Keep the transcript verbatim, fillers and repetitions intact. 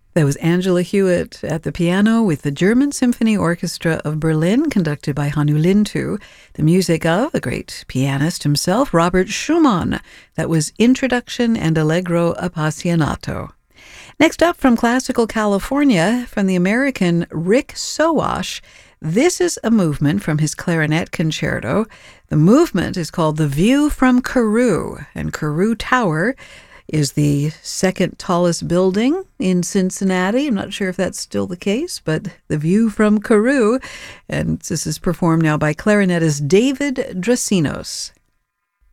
That was Angela Hewitt at the piano with the German Symphony Orchestra of Berlin, conducted by Hannu Lintu. The music of the great pianist himself, Robert Schumann. That was Introduction and Allegro Appassionato. Next up, from classical California, from the American Rick Sowash, this is a movement from his clarinet concerto. The movement is called The View from Carew, and Carew Tower is the second tallest building in Cincinnati. I'm not sure if that's still the case, but The View from Carew. And this is performed now by clarinetist David Drasinos.